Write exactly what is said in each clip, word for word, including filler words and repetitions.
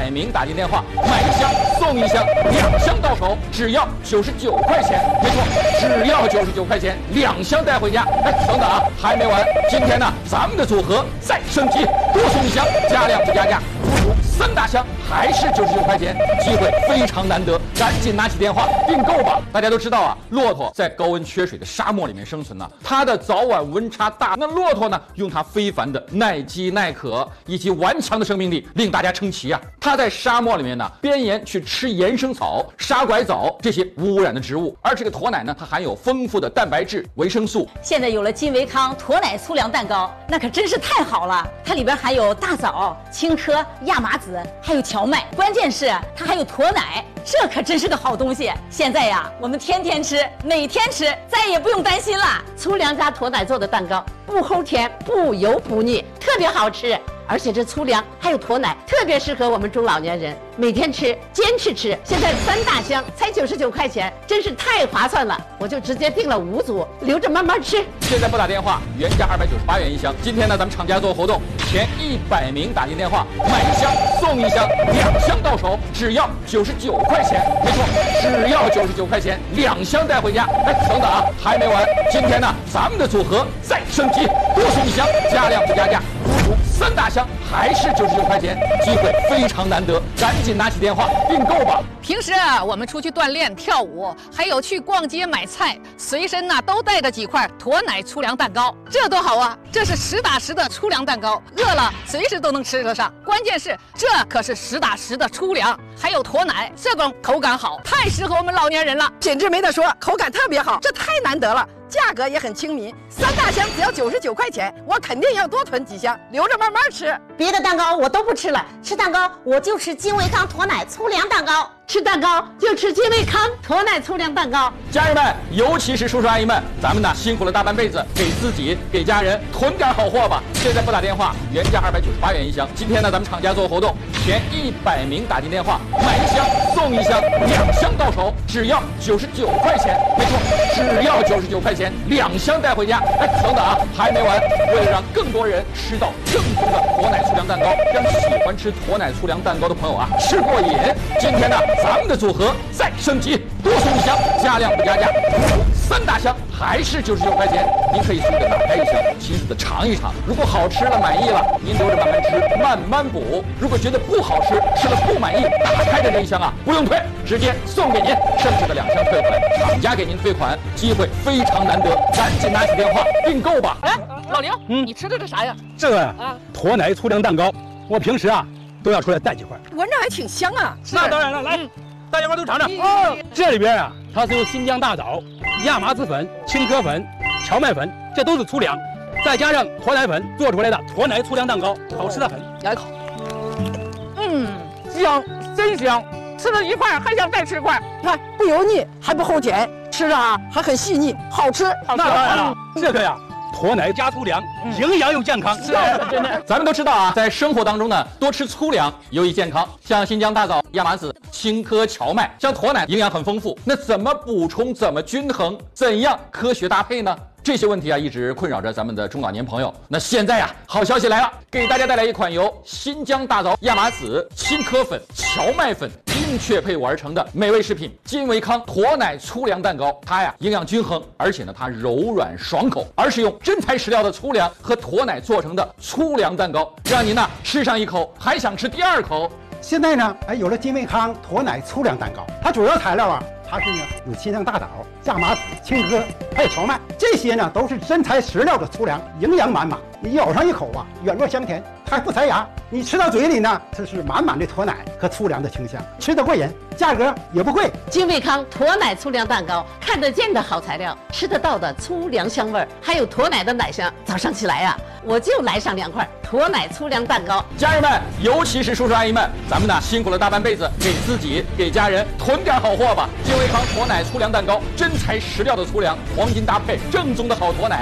百名打进电话，买一箱送一箱，两箱到手只要九十九块钱。没错，只要九十九块钱，两箱带回家。哎，等等啊，还没完！今天呢，咱们的组合再升级，多送一箱，加量不加价，不足三大箱还是九十九块钱，机会非常难得，赶紧拿起电话订购吧！大家都知道啊，骆驼在高温缺水的沙漠里面生存呢、啊，它的早晚温差大。那骆驼呢，用它非凡的耐饥耐渴以及顽强的生命力，令大家称奇啊！它在沙漠里面呢，边沿去吃岩生草、沙拐枣这些无污染的植物，而这个驼奶呢，它含有丰富的蛋白质、维生素。 现在有了金维康驼奶粗粮蛋糕，那可真是太好了！它里边含有大枣、青稞、亚麻籽，还有荞麦，关键是它还有驼奶。这可真是个好东西！现在呀，我们天天吃，每天吃，再也不用担心了。 粗粮加驼奶做的蛋糕，不齁甜，不油不腻，特别好吃。而且这粗粮还有驼奶，特别适合我们中老年人每天吃，坚持吃。现在三大箱才九十九块钱，真是太划算了！我就直接订了五组，留着慢慢吃。 现在拨打电话，原价二百九十八元一箱。今天呢，咱们厂家做活动，前一百名打进电话，买一箱送一箱，两箱到手只要九十九块钱。没错，只要九十九块钱，两箱带回家。哎，等等啊，还没完！今天呢，咱们的组合再升级，多送一箱，加量不加价，不足三大箱还是九十九块钱，机会非常难得，赶紧拿起电话订购吧！ 平时啊，我们出去锻炼、跳舞，还有去逛街买菜，随身呐、啊、都带着几块驼奶粗粮蛋糕，这多好啊！这是实打实的粗粮蛋糕，饿了随时都能吃得上。关键是这可是实打实的粗粮，还有驼奶，这种口感好，太适合我们老年人了， 品质没得说，口感特别好，这太难得了。价格也很亲民，三大箱只要九十九块钱，我肯定要多囤几箱，留着慢慢吃。 别的蛋糕我都不吃了，吃蛋糕我就吃金维康驼奶粗粮蛋糕，吃蛋糕就吃金维康驼奶粗粮蛋糕。 家人们，尤其是叔叔阿姨们，咱们呢辛苦了大半辈子，给自己给家人囤点好货吧。现在拨打电话，原价二百九十八元一箱。今天呢，咱们厂家做活动，前一百名打进电话，买一箱送一箱，两箱到手只要九十九块钱。没错，只要九十九块钱，两箱带回家。哎，等等啊，还没完！为了让更多人吃到正宗的驼奶粗粮蛋糕，让喜欢吃驼奶粗粮蛋糕的朋友啊吃过瘾，今天呢，咱们的组合再升级，多送一箱，加量不加价，三大箱还是九十九块钱。您可以随便打开一箱，亲自的尝一尝。如果好吃了，满意了，您留着慢慢吃，慢慢补。如果觉得不好吃，吃了不满意，打开的这一箱啊，不用退，直接送给您，剩下的两箱退回来，厂家给您退款，机会非常难得，赶紧拿起电话订购吧。 哎，老刘，嗯，你吃的这啥呀？ 这个啊，驼奶粗粮蛋糕，我平时啊都要出来带几块， 闻着还挺香啊。 那当然了，来，嗯、大家伙都尝尝。哦，这里边啊，它是由新疆大枣、亚麻籽粉、青稞粉、荞麦粉，这都是粗粮，再加上驼奶粉做出来的驼奶粗粮蛋糕，好吃的很。 咬一口，嗯，香，真香。吃了一块还想再吃块， 看不油腻还不齁甜，吃着啊还很细腻，好吃。 那当然了，这个呀，驼奶加粗粮，营养又健康。 是，真的。咱们都知道啊，在生活当中呢，多吃粗粮有益健康，像新疆大枣、亚麻籽、青稞、荞麦，像驼奶营养很丰富。那怎么补充？怎么均衡？怎样科学搭配呢？这些问题啊，一直困扰着咱们的中老年朋友。那现在呀、啊，好消息来了，给大家带来一款由新疆大枣、亚麻籽、青稞粉、荞麦粉精确配伍而成的美味食品——金维康驼奶粗粮蛋糕。它呀营养均衡，而且呢它柔软爽口，而是用真材实料的粗粮和驼奶做成的粗粮蛋糕，让您呢吃上一口还想吃第二口。 现在呢，哎，有了金维康驼奶粗粮蛋糕，它主要材料啊，它是呢有新疆大枣、亚麻籽、青稞，还有荞麦，这些呢都是真材实料的粗粮，营养满满。你咬上一口啊，软糯香甜，还不塞牙。你吃到嘴里呢，这是满满的驼奶和粗粮的清香，吃得过瘾，价格也不贵。 金维康驼奶粗粮蛋糕，看得见的好材料，吃得到的粗粮香味儿，还有驼奶的奶香。早上起来呀、啊，我就来上两块驼奶粗粮蛋糕。 家人们，尤其是叔叔阿姨们，咱们呢辛苦了大半辈子，给自己给家人囤点好货吧。金维康驼奶粗粮蛋糕，真材实料的粗粮，黄金搭配，正宗的好驼奶，给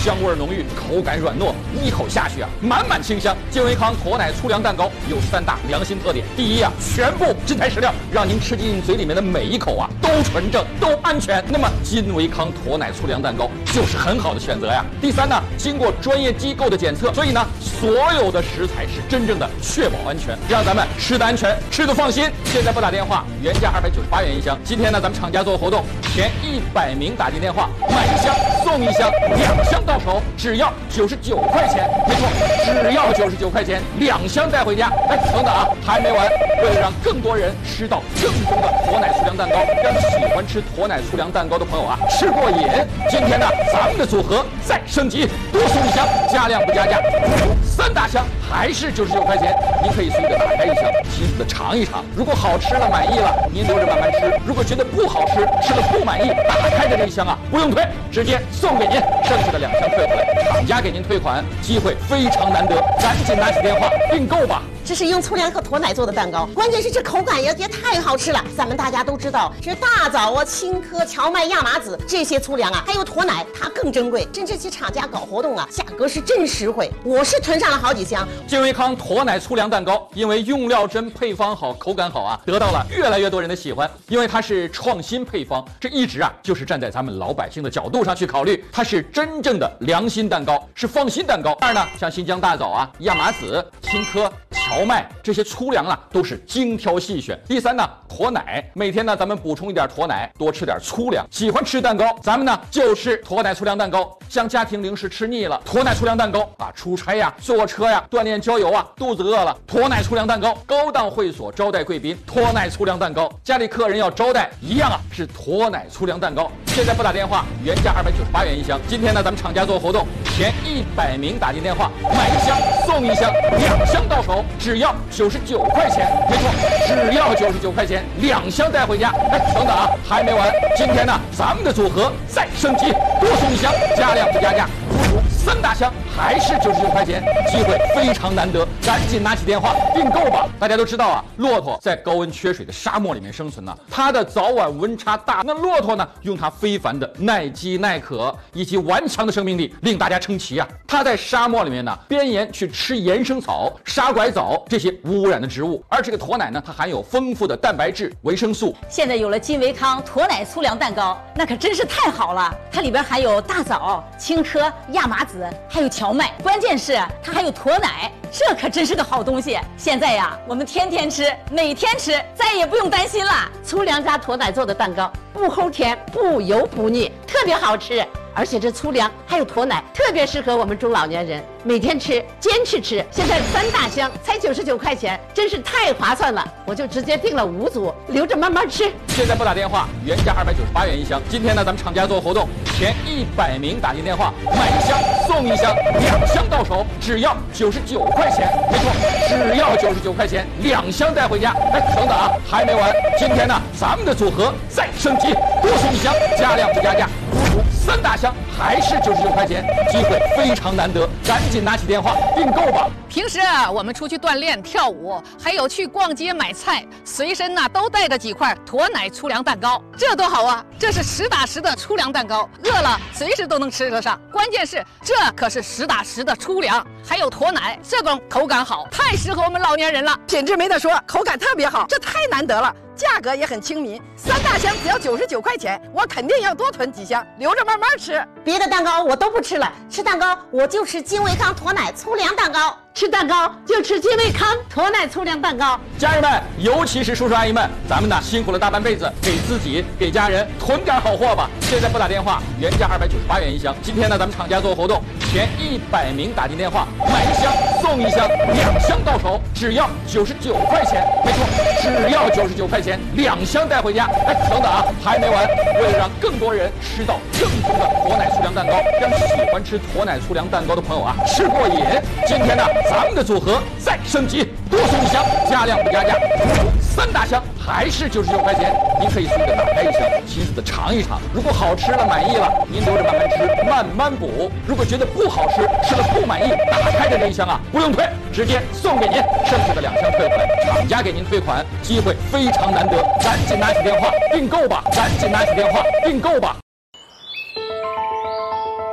香味浓郁，口感软糯，一口下去啊，满满清香。金维康驼奶粗粮蛋糕有三大良心特点：第一啊，全部真材实料，让您吃进嘴里面的每一口啊都纯正、都安全。那么金维康驼奶粗粮蛋糕就是很好的选择呀。第三呢，经过专业机构的检测，所以呢，所有的食材是真正的确保安全，让咱们吃的安全，吃的放心。现在拨打电话，原价二百九十八元一箱，今天呢，咱们厂家做活动，前一百名打进电话买一箱送一箱，两箱到手只要九十九块钱，没错，只要九十九块钱，两箱带回家。哎，等等啊，还没完！为了让更多人吃到正宗的驼奶粗粮蛋糕，让喜欢吃驼奶粗粮蛋糕的朋友啊吃过瘾，今天呢，咱们的组合再升级，多送一箱，加量不加价，三大箱还是九十九块钱，您可以随意的打开一箱，亲自的尝一尝。如果好吃了满意了，您留着慢慢吃；如果觉得不好吃，吃了不满意，打开的这一箱啊不用退，直接送给您，剩下的两箱退回来，厂家给您退款，机会非常难得，赶紧拿起电话订购吧。 这是用粗粮和驼奶做的蛋糕，关键是这口感也也太好吃了。咱们大家都知道，这大枣啊、青稞、荞麦、亚麻籽这些粗粮啊，还有驼奶，它更珍贵。跟这些厂家搞活动啊，价格是真实惠。我是囤上了好几箱。 金维康驼奶粗粮蛋糕，因为用料真、配方好、口感好啊，得到了越来越多人的喜欢。因为它是创新配方，这一直啊就是站在咱们老百姓的角度上去考虑，它是真正的良心蛋糕，是放心蛋糕。二呢，像新疆大枣啊、亚麻籽、青稞、荞麦这些粗粮啊，都是精挑细选。第三呢，驼奶，每天呢咱们补充一点驼奶，多吃点粗粮。喜欢吃蛋糕，咱们呢就吃驼奶粗粮蛋糕。像家庭零食吃腻了，驼奶粗粮蛋糕啊，出差呀、坐车呀、锻炼郊游啊，肚子饿了，驼奶粗粮蛋糕。高档会所招待贵宾，驼奶粗粮蛋糕。家里客人要招待，一样啊是驼奶粗粮蛋糕。现在拨打电话，原价二百九十八元一箱，今天呢咱们厂家做活动，前一百名打进电话买一箱送一箱，两箱到手只要九十九块钱，没错，只要九十九块钱，两箱带回家。哎，等等啊，还没完！今天呢，咱们的组合再升级，多送一箱，加量不加价，不足三大箱还是九十九块钱，机会非常难得，赶紧拿起电话订购吧！大家都知道啊，骆驼在高温缺水的沙漠里面生存呢、啊，它的早晚温差大，那骆驼呢，用它非凡的耐饥耐渴以及顽强的生命力，令大家称奇啊！它在沙漠里面呢，边沿去吃岩生草、沙拐枣这些无污染的植物，而这个驼奶呢，它含有丰富的蛋白质、维生素。 现在有了金维康驼奶粗粮蛋糕，那可真是太好了！它里边含有大枣、青稞、亚麻籽，还有荞麦，关键是它还有驼奶，这可真是个好东西。现在呀，我们天天吃，每天吃，再也不用担心了。 粗粮加驼奶做的蛋糕，不齁甜，不油不腻，特别好吃。而且这粗粮还有驼奶，特别适合我们中老年人每天吃，坚持吃。现在三大箱才九十九块钱，真是太划算了，我就直接订了五组，留着慢慢吃。 现在拨打电话，原价二百九十八元一箱，今天呢咱们厂家做活动，前一百名打进电话买一箱送一箱，两箱到手只要九十九块钱，没错，只要九十九块钱，两箱带回家。哎，等等啊，还没完！今天呢咱们的组合再升级，多送一箱，加量不加价，不足三大箱还是九十九块钱，机会非常难得，赶紧拿起电话订购吧。 平时啊，我们出去锻炼、跳舞，还有去逛街买菜，随身呐、啊、都带着几块驼奶粗粮蛋糕，这多好啊！这是实打实的粗粮蛋糕，饿了随时都能吃得上。关键是这可是实打实的粗粮，还有驼奶，这种口感好，太适合我们老年人了。 品质没得说，口感特别好，这太难得了。价格也很亲民，三大箱只要九十九块钱，我肯定要多囤几箱，留着慢慢吃。 别的蛋糕我都不吃了，吃蛋糕我就吃金维康驼奶粗粮蛋糕。 吃蛋糕就吃金维康驼奶粗粮蛋糕。 家人们，尤其是叔叔阿姨们，咱们呢辛苦了大半辈子，给自己给家人囤点好货吧。现在拨打电话，原价二百九十八元一箱，今天呢咱们厂家做活动，前一百名打进电话买一箱送一箱，两箱到手只要九十九块钱，没错，只要九十九块钱，两箱带回家。哎，等等啊，还没完！为了让更多人吃到正宗的驼奶粗粮蛋糕，让喜欢吃驼奶粗粮蛋糕的朋友啊吃过瘾，今天呢咱们的组合再升级，多送一箱，加量不加价，三大箱还是九十九块钱，您可以随意的打开一箱，亲自的尝一尝。如果好吃了满意了，您留着慢慢吃，慢慢补。如果觉得不好吃，吃了不满意，打开的这一箱啊不用退，直接送给您，剩下的两箱退回来，厂家给您退款，机会非常难得，赶紧拿起电话订购吧，赶紧拿起电话订购吧。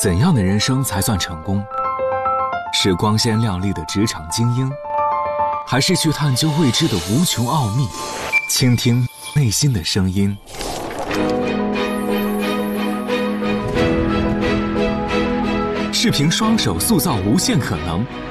怎样的人生才算成功？是光鲜亮丽的职场精英，还是去探究未知的无穷奥秘，倾听内心的声音？是凭双手塑造无限可能，